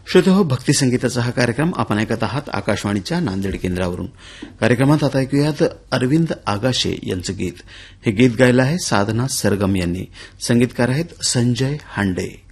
श्रोतेहो, भक्ती संगीताचा हा कार्यक्रम आपण ऐकत आहात आकाशवाणीच्या नांदेड केंद्रावरून. कार्यक्रमात आता ऐकूयात अरविंद आगाशे यांचं गीत. हे गीत गायलं आहे साधना सरगम यांनी. संगीतकार आहेत संजय हांडे.